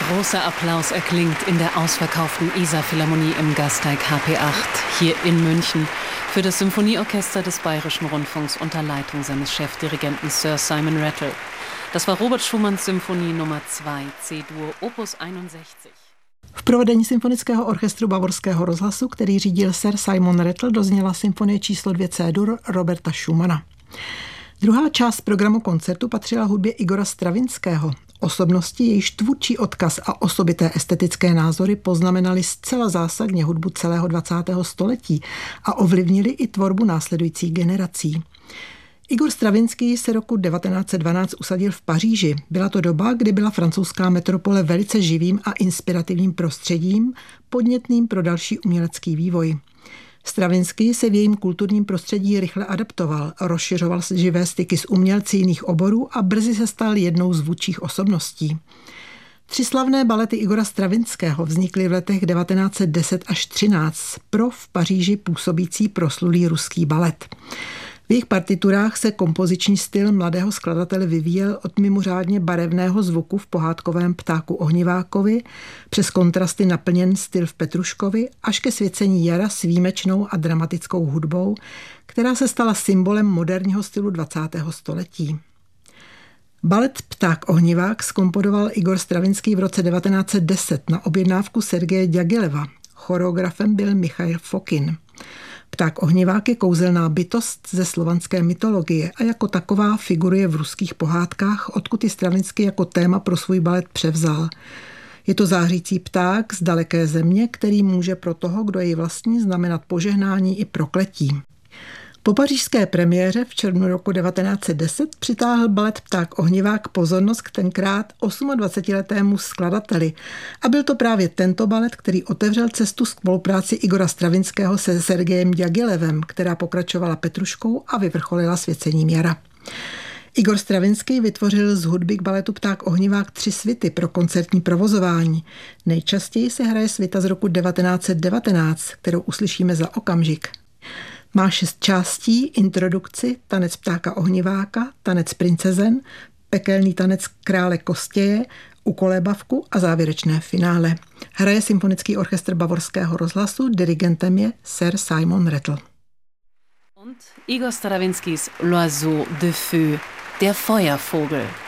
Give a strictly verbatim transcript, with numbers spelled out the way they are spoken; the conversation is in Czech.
Großer Applaus erklingt in der ausverkauften Isar-Philharmonie im Gasteig H P acht, hier in München, für das Symphonieorchester des Bayerischen Rundfunks unter Leitung seines Chefdirigenten Sir Simon Rattle. Das war Robert Schumanns Symphonie Nummer zwei, C-Dur, Opus einundsechzig. V provedení Symfonického orchestru Bavorského rozhlasu, který řídil Sir Simon Rattle, dozněla symfonie číslo dvě C-Dur Roberta Schumana. Druhá část programu koncertu patřila hudbě Igora Stravinského. Osobnosti, jejíž tvůrčí odkaz a osobité estetické názory poznamenaly zcela zásadně hudbu celého dvacátého století a ovlivnili i tvorbu následujících generací. Igor Stravinský se roku devatenáct set dvanáct usadil v Paříži. Byla to doba, kdy byla francouzská metropole velice živým a inspirativním prostředím, podnětným pro další umělecký vývoj. Stravinský se v jejím kulturním prostředí rychle adaptoval, rozšiřoval živé styky s umělci jiných oborů a brzy se stal jednou z vůdčích osobností. Tři slavné balety Igora Stravinského vznikly v letech devatenáct set deset až třináct pro v Paříži působící proslulý ruský balet. V jejich partiturách se kompoziční styl mladého skladatele vyvíjel od mimořádně barevného zvuku v pohádkovém Ptáku ohnivákovi přes kontrasty naplněn styl v Petruškovi až ke svěcení jara s výjimečnou a dramatickou hudbou, která se stala symbolem moderního stylu dvacátého století. Balet Pták ohnivák zkomponoval Igor Stravinský v roce devatenáct set deset na objednávku Sergeje Ďagileva. Choreografem byl Michail Fokin. Pták ohnivák je kouzelná bytost ze slovanské mytologie a jako taková figuruje v ruských pohádkách, odkud ji Stravinský jako téma pro svůj balet převzal. Je to zářící pták z daleké země, který může pro toho, kdo jej vlastní, znamenat požehnání i prokletí. Po pařížské premiéře v červnu roku devatenáct set deset přitáhl balet Pták ohnivák pozornost k tenkrát dvacetiosmiletému skladateli a byl to právě tento balet, který otevřel cestu spolupráci Igora Stravinského se Sergejem Ďagilevem, která pokračovala Petruškou a vyvrcholila svěcením jara. Igor Stravinský vytvořil z hudby k baletu Pták ohnivák tři svity pro koncertní provozování. Nejčastěji se hraje svita z roku devatenáct set devatenáct, kterou uslyšíme za okamžik. Má šest částí, introdukci, tanec ptáka ohniváka, tanec princezen, pekelný tanec krále Kostěje, ukolébavku a závěrečné finále. Hraje Symfonický orchestr Bavorského rozhlasu, dirigentem je Sir Simon Rattle. Und Igor Stravinskys L'Oiseau de Feu, der Feuervogel.